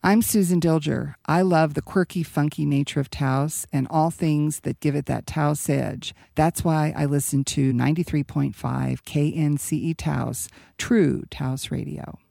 I'm Susan Dilger. I love the quirky, funky nature of Taos and all things that give it that Taos edge. That's why I listen to 93.5 KNCE Taos, true Taos radio.